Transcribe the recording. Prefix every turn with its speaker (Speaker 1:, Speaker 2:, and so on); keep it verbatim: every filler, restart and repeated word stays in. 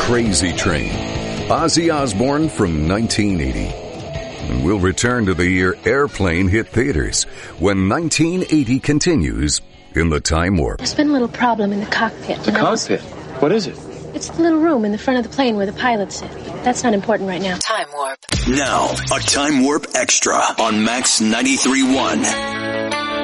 Speaker 1: Crazy Train, Ozzy Osbourne from nineteen eighty. And we'll return to the year Airplane hit theaters when nineteen eighty continues in the Time Warp.
Speaker 2: There's been a little problem in the cockpit.
Speaker 3: The cockpit? What is it?
Speaker 2: It's the little room in the front of the plane where the pilots sit. That's not important right now.
Speaker 4: Time Warp.
Speaker 5: Now, a Time Warp Extra on Max ninety-three point one.